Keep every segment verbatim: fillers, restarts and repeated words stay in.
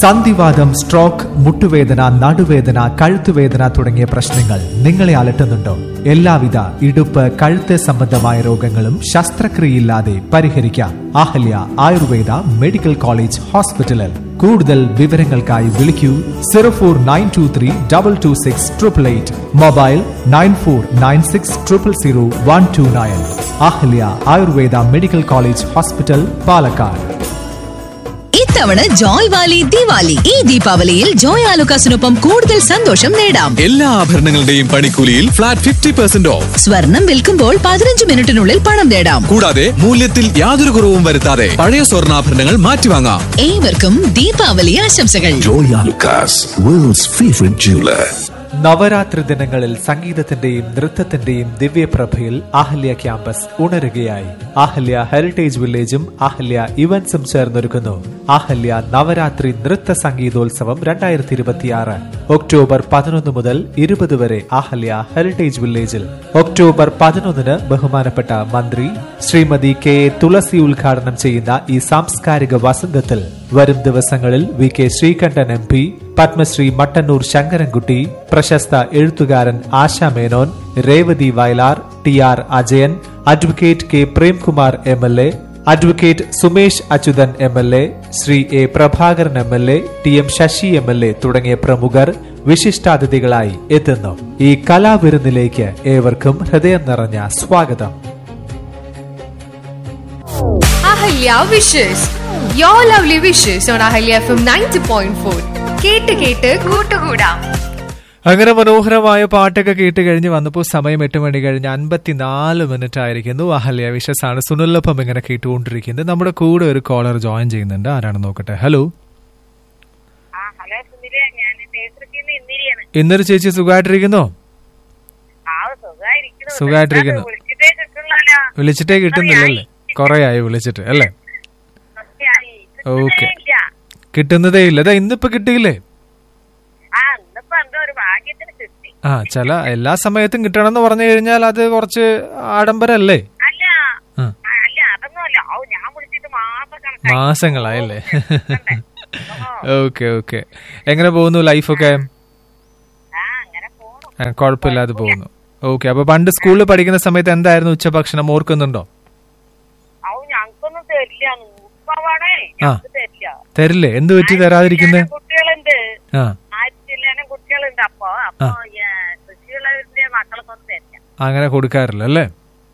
സന്ധിവാതം, stroke, മുട്ടുവേദന, നടുവേദന, കഴുത്തുവേദന തുടങ്ങിയ പ്രശ്നങ്ങൾ നിങ്ങളെ അലട്ടുന്നുണ്ടോ? എല്ലാവിധ ഇടുപ്പ്, കഴുത്ത് സംബന്ധമായ രോഗങ്ങളും ശസ്ത്രക്രിയയില്ലാതെ പരിഹരിക്കാം. അഹല്യ ആയുർവേദ മെഡിക്കൽ കോളേജ് ഹോസ്പിറ്റലിൽ. കൂടുതൽ വിവരങ്ങൾക്കായി വിളിക്കൂ zero four nine to three double two six triple eight. Mobile nine four nine six triple zero one two nine. Ahalya Ayurveda medical college hospital, Palakkad. ഇത്തവണ ജോയ് വാലി ദിവാലി. ഈ ദീപാവലിയിൽ ജോയ് ആലുക്കാസിനൊപ്പം കൂടുതൽ സന്തോഷം നേടാം. എല്ലാ ആഭരണങ്ങളുടെയും പണിക്കൂലിയിൽ ഫ്ലാറ്റ് ഫിഫ്റ്റി പെർസെന്റ് ഓഫ്. സ്വർണം വിൽക്കുമ്പോൾ പതിനഞ്ച് മിനിറ്റിനുള്ളിൽ പണം നേടാം. കൂടാതെ മൂല്യത്തിൽ യാതൊരു കുറവും വരുത്താതെ പഴയ സ്വർണ്ണാഭരണങ്ങൾ മാറ്റിവാങ്ങാം. ഏവർക്കും ദീപാവലി ആശംസകൾ. Joy Alukkas, worlds favourite jeweller. Navaratri ദിനങ്ങളിൽ സംഗീതത്തിന്റെയും നൃത്തത്തിന്റെയും ദിവ്യപ്രഭയിൽ അഹല്യ ക്യാമ്പസ് ഉണരുകയായി. അഹല്യ ഹെറിറ്റേജ് വില്ലേജും അഹല്യ ഇവന്റ്സും ചേർന്നൊരുക്കുന്നു അഹല്യ നവരാത്രി നൃത്ത സംഗീതോത്സവം രണ്ടായിരത്തി ഇരുപത്തിയാറ്. ഒക്ടോബർ പതിനൊന്ന് മുതൽ ഇരുപത് വരെ അഹല്യ ഹെറിറ്റേജ് വില്ലേജിൽ. ഒക്ടോബർ പതിനൊന്നിന് ബഹുമാനപ്പെട്ട മന്ത്രി ശ്രീമതി കെ എ തുളസി ഉദ്ഘാടനം ചെയ്യുന്ന ഈ സാംസ്കാരിക വസന്തത്തിൽ വരും ദിവസങ്ങളിൽ V K Sreekandan M P, Padmashri Mattannur Sankarankutty, പ്രശസ്ത എഴുത്തുകാരൻ ASHA Menon, Revathi Vayalar, T R Ajayan, advocate K Premkumar M L A, advocate Sumesh Achuthan M L A, Shri A Prabhakaran M L A, T M Sasi M L A തുടങ്ങിയ പ്രമുഖർ വിശിഷ്ടാതിഥികളായി എത്തുന്നു. ഈ കലാവിരുന്നിലേക്ക് ഏവർക്കും ഹൃദയം നിറഞ്ഞ സ്വാഗതം. Ahalya wishes. Your lovely wishes on Ahalya F M ninety point four. കേട്ട് കേട്ട് കൂട്ടുകൂടാം. അങ്ങനെ മനോഹരമായ പാട്ടൊക്കെ കേട്ട് കഴിഞ്ഞ് വന്നപ്പോൾ സമയം എട്ട് മണി കഴിഞ്ഞ് അൻപത്തിനാല് മിനിറ്റ് ആയിരിക്കുന്നു. അഹല്യ വിഷസ് ആണ് സുനിലൊപ്പം ഇങ്ങനെ കേട്ടുകൊണ്ടിരിക്കുന്നത്. നമ്മുടെ കൂടെ ഒരു കോളർ ജോയിൻ ചെയ്യുന്നുണ്ട്. ആരാണെന്ന് നോക്കട്ടെ. ഹലോ. ഇന്നൊരു ചേച്ചി സുഖമായിട്ടിരിക്കുന്നോ? സുഖമായിട്ടിരിക്കുന്നു. വിളിച്ചിട്ടേ കിട്ടുന്നില്ലല്ലേ? കൊറേ ആയി വിളിച്ചിട്ട് അല്ലേ? ഓക്കെ, കിട്ടുന്നതേ ഇല്ല. അതാ ഇന്നിപ്പോ കിട്ടിയില്ലേ? ആ, ചില എല്ലാ സമയത്തും കിട്ടണമെന്ന് പറഞ്ഞു കഴിഞ്ഞാൽ അത് കുറച്ച് ആഡംബരല്ലേ? മാസങ്ങളായല്ലേ? Okay okay. എങ്ങനെ പോകുന്നു ലൈഫൊക്കെ? കുഴപ്പമില്ലാതെ പോകുന്നു. ഓക്കെ. അപ്പൊ പണ്ട് സ്കൂളിൽ പഠിക്കുന്ന സമയത്ത് എന്തായിരുന്നു ഉച്ചഭക്ഷണം, ഓർക്കുന്നുണ്ടോ? ആ, തരില്ലേ? എന്ത് പറ്റി തരാതിരിക്കുന്നേ? അങ്ങനെ കൊടുക്കാറില്ല അല്ലേ?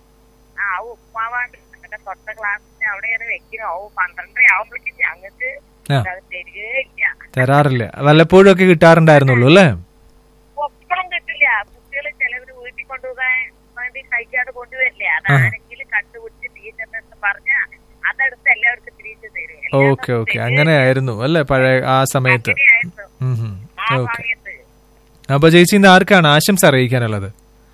തരാറില്ല. വല്ലപ്പോഴും ഒക്കെ കിട്ടാറുണ്ടായിരുന്നുള്ളൂ അല്ലേ? Okay okay. അങ്ങനെയായിരുന്നു അല്ലേ പഴയ ആ സമയത്ത്? ഓക്കെ. അപ്പൊ ചേച്ചി ഇന്ന് ആർക്കാണ് ആശംസ അറിയിക്കാനുള്ളത്?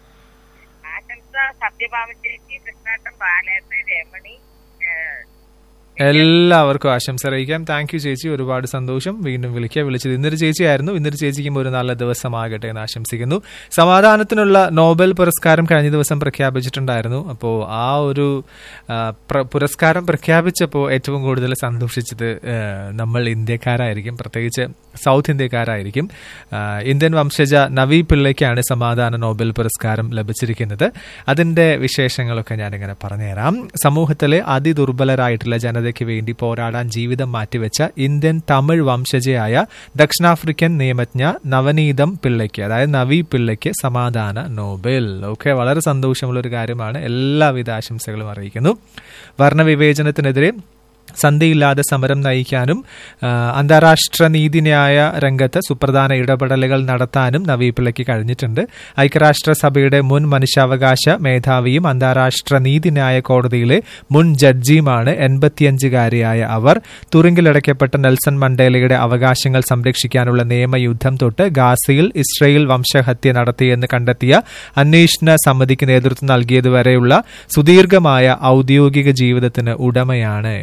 എല്ലാവർക്കും ആശംസ അറിയിക്കാം. താങ്ക് യു ചേച്ചി, ഒരുപാട് സന്തോഷം. വീണ്ടും വിളിക്കുക. വിളിച്ചത് ഇന്നൊരു ചേച്ചിയായിരുന്നു. ഇന്നൊരു ചേച്ചിക്കും ഒരു നല്ല ദിവസമാകട്ടെ എന്ന് ആശംസിക്കുന്നു. സമാധാനത്തിനുള്ള നോബൽ പുരസ്കാരം കഴിഞ്ഞ ദിവസം പ്രഖ്യാപിച്ചിട്ടുണ്ടായിരുന്നു. അപ്പോൾ ആ ഒരു പുരസ്കാരം പ്രഖ്യാപിച്ചപ്പോൾ ഏറ്റവും കൂടുതൽ സന്തോഷിച്ചത് നമ്മൾ ഇന്ത്യക്കാരായിരിക്കും, പ്രത്യേകിച്ച് സൗത്ത് ഇന്ത്യക്കാരായിരിക്കും. ഇന്ത്യൻ വംശജ നവി പിള്ളയ്ക്കാണ് സമാധാന നോബൽ പുരസ്കാരം ലഭിച്ചിരിക്കുന്നത്. അതിന്റെ വിശേഷങ്ങളൊക്കെ ഞാനിങ്ങനെ പറഞ്ഞുതരാം. സമൂഹത്തിലെ അതിദുർബലരായിട്ടുള്ള ജനതയ്ക്ക് വേണ്ടി പോരാടാൻ ജീവിതം മാറ്റിവെച്ച ഇന്ത്യൻ തമിഴ് വംശജയായ ദക്ഷിണാഫ്രിക്കൻ നിയമജ്ഞ നവനീതം പിള്ളയ്ക്ക്, അതായത് നവി പിള്ളയ്ക്ക് സമാധാന നോബൽ. ഓക്കെ, വളരെ സന്തോഷമുള്ള ഒരു കാര്യമാണ്. എല്ലാവിധ ആശംസകളും അറിയിക്കുന്നു. വർണ്ണവിവേചനത്തിനെതിരെ സന്ധിയില്ലാതെ സമരം നയിക്കാനും അന്താരാഷ്ട്ര നീതിന്യായ രംഗത്ത് സുപ്രധാന ഇടപെടലുകൾ നടത്താനും നവി പിള്ളയ്ക്ക് കഴിഞ്ഞിട്ടുണ്ട്. ഐക്യരാഷ്ട്രസഭയുടെ മുൻ മനുഷ്യാവകാശ മേധാവിയും അന്താരാഷ്ട്ര നീതിന്യായ കോടതിയിലെ മുൻ ജഡ്ജിയുമാണ് എൺപത്തിയഞ്ചുകാരിയായ അവർ. തുറുങ്കിലടയ്ക്കപ്പെട്ട നെൽസൺ മണ്ടേലയുടെ അവകാശങ്ങൾ സംരക്ഷിക്കാനുള്ള നിയമയുദ്ധം തൊട്ട് ഗാസയിൽ ഇസ്രയേൽ വംശഹത്യ നടത്തിയെന്ന് കണ്ടെത്തിയ അന്വേഷണ സമിതിക്ക് നേതൃത്വം നൽകിയതുവരെയുള്ള സുദീർഘമായ ഔദ്യോഗിക ജീവിതത്തിന് ഉടമയാണ് എന്ന് കൂടെ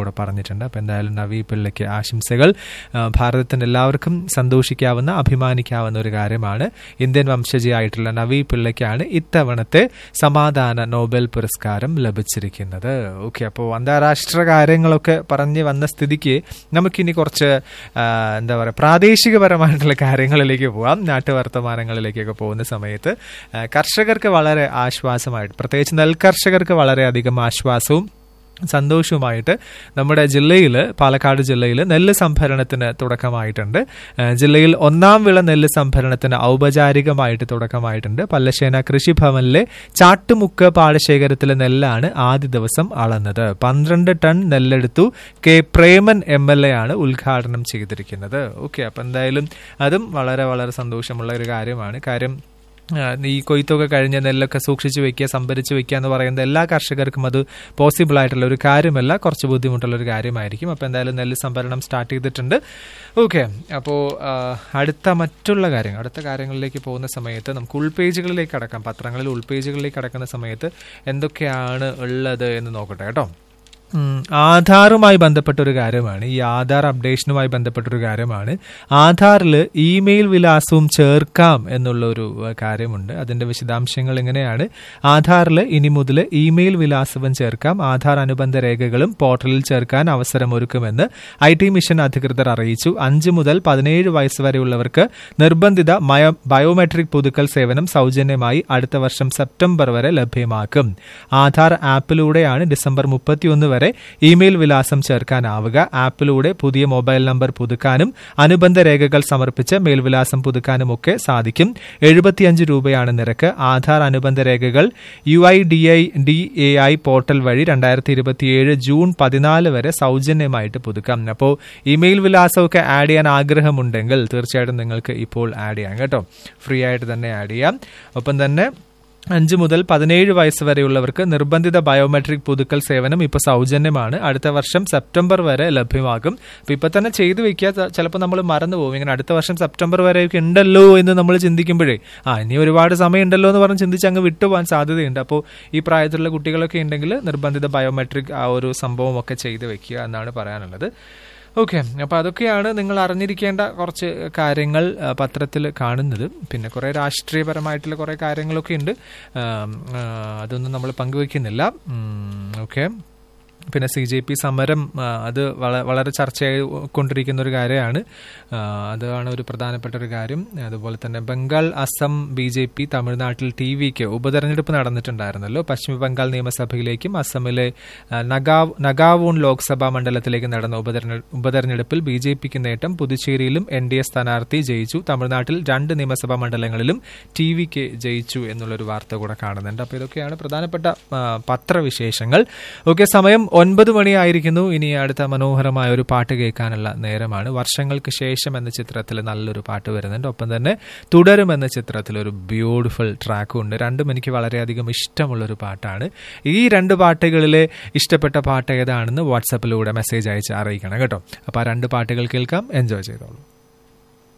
കൂടെ പറഞ്ഞിട്ടുണ്ട്. അപ്പോൾ എന്തായാലും നവി പിള്ളയ്ക്ക് ആശംസകൾ. ഭാരതത്തിൻ്റെ എല്ലാവർക്കും സന്തോഷിക്കാവുന്ന അഭിമാനിക്കാവുന്ന ഒരു കാര്യമാണ്. ഇന്ത്യൻ വംശജയായിട്ടുള്ള നവി പിള്ളയ്ക്കാണ് ഇത്തവണത്തെ സമാധാന നോബൽ പുരസ്കാരം ലഭിച്ചിരിക്കുന്നത്. ഓക്കെ, അപ്പോൾ അന്താരാഷ്ട്ര കാര്യങ്ങളൊക്കെ പറഞ്ഞ് വന്ന സ്ഥിതിക്ക് നമുക്കിനി കുറച്ച് എന്താ പറയുക പ്രാദേശികപരമായിട്ടുള്ള കാര്യങ്ങളിലേക്ക് പോകാം. നാട്ടുവർത്തമാനങ്ങളിലേക്കൊക്കെ പോകുന്ന സമയത്ത് കർഷകർക്ക് വളരെ ആശ്വാസമായിട്ട്, പ്രത്യേകിച്ച് നെൽകർഷകർക്ക് വളരെയധികം ആശ്വാസവും സന്തോഷവുമായിട്ട് നമ്മുടെ ജില്ലയിൽ, പാലക്കാട് ജില്ലയിൽ നെല്ല് സംഭരണത്തിന് തുടക്കമായിട്ടുണ്ട്. ജില്ലയിൽ ഒന്നാം വിള നെല്ല് സംഭരണത്തിന് ഔപചാരികമായിട്ട് തുടക്കമായിട്ടുണ്ട്. പല്ലശ്ശേന കൃഷിഭവനിലെ ചാട്ടുമുക്ക് പാടശേഖരത്തിലെ നെല്ലാണ് ആദ്യ ദിവസം അളന്നത്. പന്ത്രണ്ട് ton നെല്ലെടുത്തു. K Preman M L A ആണ് ഉദ്ഘാടനം ചെയ്തിരിക്കുന്നത്. ഓക്കെ, അപ്പം എന്തായാലും അതും വളരെ വളരെ സന്തോഷമുള്ള ഒരു കാര്യമാണ്. കാര്യം ഈ കൊയ്ത്തൊക്കെ കഴിഞ്ഞ് നെല്ലൊക്കെ സൂക്ഷിച്ചു വെക്കുക, സംഭരിച്ച് വെക്കുക എന്ന് പറയുന്നത് എല്ലാ കർഷകർക്കും അത് പോസിബിൾ ആയിട്ടുള്ള ഒരു കാര്യമല്ല, കുറച്ച് ബുദ്ധിമുട്ടുള്ള ഒരു കാര്യമായിരിക്കും. അപ്പോൾ എന്തായാലും നെല്ല് സംഭരണം സ്റ്റാർട്ട് ചെയ്തിട്ടുണ്ട്. ഓക്കെ, അപ്പോൾ അടുത്ത മറ്റുള്ള കാര്യങ്ങൾ അടുത്ത കാര്യങ്ങളിലേക്ക് പോകുന്ന സമയത്ത് നമുക്ക് ഉൾപേജുകളിലേക്ക് കടക്കാം. പത്രങ്ങളിൽ ഉൾപേജുകളിലേക്ക് കടക്കുന്ന സമയത്ത് എന്തൊക്കെയാണ് ഉള്ളത് എന്ന് നോക്കട്ടെ കേട്ടോ. ആധാറുമായി ബന്ധപ്പെട്ടൊരു കാര്യമാണ്. ഈ ആധാർ അപ്ഡേഷനുമായി ബന്ധപ്പെട്ടൊരു കാര്യമാണ്. ആധാറിൽ ഇമെയിൽ വിലാസവും ചേർക്കാം എന്നുള്ളൊരു കാര്യമുണ്ട്. അതിൻ്റെ വിശദാംശങ്ങൾ ഇങ്ങനെയാണ്. ആധാറിൽ ഇനി മുതൽ ഇമെയിൽ വിലാസവും ചേർക്കാം. ആധാർ അനുബന്ധ രേഖകളും പോർട്ടലിൽ ചേർക്കാൻ അവസരമൊരുക്കുമെന്ന് ഐ ടി മിഷൻ അധികൃതർ അറിയിച്ചു. അഞ്ച് മുതൽ പതിനേഴ് വയസ്സ് വരെയുള്ളവർക്ക് നിർബന്ധിത ബയോമെട്രിക് പുതുക്കൽ സേവനം സൗജന്യമായി അടുത്ത വർഷം സെപ്റ്റംബർ വരെ ലഭ്യമാക്കും. ആധാർ ആപ്പിലൂടെയാണ് ഡിസംബർ മുപ്പത്തിയൊന്ന് വരെ ഇമെയിൽ വിലാസം ചേർക്കാനാവുക. ആപ്പിലൂടെ പുതിയ മൊബൈൽ നമ്പർ പുതുക്കാനും അനുബന്ധ രേഖകൾ സമർപ്പിച്ച് മേൽവിലാസം പുതുക്കാനും ഒക്കെ സാധിക്കും. എഴുപത്തിയഞ്ച് രൂപയാണ് നിരക്ക്. ആധാർ അനുബന്ധ രേഖകൾ U I D I D A I portal വഴി രണ്ടായിരത്തി ഇരുപത്തിയേഴ് ജൂൺ പതിനാല് വരെ സൗജന്യമായിട്ട് പുതുക്കാം. അപ്പോൾ ഇമെയിൽ വിലാസമൊക്കെ ആഡ് ചെയ്യാൻ ആഗ്രഹമുണ്ടെങ്കിൽ തീർച്ചയായിട്ടും നിങ്ങൾക്ക് ഇപ്പോൾ ആഡ് ചെയ്യാം കേട്ടോ. ഫ്രീ ആയിട്ട് തന്നെ ആഡ് ചെയ്യാം. ഒപ്പം തന്നെ അഞ്ച് മുതൽ പതിനേഴ് വയസ്സ് വരെയുള്ളവർക്ക് നിർബന്ധിത ബയോമെട്രിക് പുതുക്കൽ സേവനം ഇപ്പോൾ സൗജന്യമാണ്. അടുത്ത വർഷം സെപ്റ്റംബർ വരെ ലഭ്യമാകും. അപ്പോൾ ഇപ്പം തന്നെ ചെയ്തു വെക്കുക. ചിലപ്പോൾ നമ്മൾ മറന്നു പോകും. ഇങ്ങനെ അടുത്ത വർഷം സെപ്റ്റംബർ വരെയൊക്കെ ഉണ്ടല്ലോ എന്ന് നമ്മൾ ചിന്തിക്കുമ്പോഴേ ആ ഇനി ഒരുപാട് സമയം ഉണ്ടല്ലോ എന്ന് പറഞ്ഞ് ചിന്തിച്ച് അങ്ങ് വിട്ടുപോകാൻ സാധ്യതയുണ്ട്. അപ്പോൾ ഈ പ്രായത്തിലുള്ള കുട്ടികളൊക്കെ ഉണ്ടെങ്കിൽ നിർബന്ധിത ബയോമെട്രിക് ആ ഒരു സംഭവമൊക്കെ ചെയ്തു വെക്കുക എന്നാണ് പറയാനുള്ളത്. ഓക്കെ, അപ്പോൾ അതൊക്കെയാണ് നിങ്ങൾ അറിഞ്ഞിരിക്കേണ്ട കുറച്ച് കാര്യങ്ങൾ പത്രത്തിൽ കാണുന്നത്. പിന്നെ കുറേ രാഷ്ട്രീയപരമായിട്ടുള്ള കുറേ കാര്യങ്ങളൊക്കെ ഉണ്ട്. അതൊന്നും നമ്മൾ പങ്കുവയ്ക്കുന്നില്ല. ഓക്കെ, പിന്നെ സി ജെ പി സമരം അത് വളരെ ചർച്ചയായി കൊണ്ടിരിക്കുന്ന ഒരു കാര്യമാണ്. അതാണ് ഒരു പ്രധാനപ്പെട്ട ഒരു കാര്യം. അതുപോലെ തന്നെ Bengal, Assam B J P തമിഴ്നാട്ടിൽ ടി വിക്ക് ഉപതെരഞ്ഞെടുപ്പ് നടന്നിട്ടുണ്ടായിരുന്നല്ലോ. പശ്ചിമ ബംഗാൾ നിയമസഭയിലേക്കും അസമിലെ നഗാവ് നഗാവൂൺ ലോക്സഭാ മണ്ഡലത്തിലേക്ക് നടന്ന ഉപതെരഞ്ഞെടുപ്പിൽ ബി ജെ പിക്ക് നേട്ടം. പുതുച്ചേരിയിലും എൻ ഡി എ സ്ഥാനാർത്ഥി ജയിച്ചു. തമിഴ്നാട്ടിൽ രണ്ട് നിയമസഭാ മണ്ഡലങ്ങളിലും ടി വിക്ക് ജയിച്ചു എന്നുള്ളൊരു വാർത്ത കൂടെ കാണുന്നുണ്ട്. അപ്പോൾ ഇതൊക്കെയാണ് പ്രധാനപ്പെട്ട പത്രവിശേഷങ്ങൾ. ഓക്കെ, സമയം ഒൻപത് മണിയായിരിക്കുന്നു. ഇനി അടുത്ത മനോഹരമായ ഒരു പാട്ട് കേൾക്കാനുള്ള നേരമാണ്. വർഷങ്ങൾക്ക് ശേഷം എന്ന ചിത്രത്തിൽ നല്ലൊരു പാട്ട് വരുന്നുണ്ട്. ഒപ്പം തന്നെ തുടരും എന്ന ചിത്രത്തിൽ ഒരു ബ്യൂട്ടിഫുൾ ട്രാക്കും ഉണ്ട്. രണ്ടും എനിക്ക് വളരെയധികം ഇഷ്ടമുള്ളൊരു പാട്ടാണ്. ഈ രണ്ട് പാട്ടുകളിലെ ഇഷ്ടപ്പെട്ട പാട്ട് ഏതാണെന്ന് വാട്സാപ്പിലൂടെ മെസ്സേജ് അയച്ച് അറിയിക്കണം കേട്ടോ. അപ്പോൾ ആ രണ്ട് പാട്ടുകൾ കേൾക്കാം. എൻജോയ് ചെയ്തോളൂ.